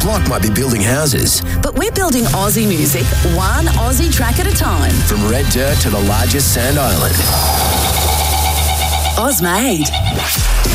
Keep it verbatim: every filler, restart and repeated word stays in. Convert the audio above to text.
block might be building houses. But we're building Aussie music, one Aussie track at a time. From red dirt to the largest sand island. Ozmade.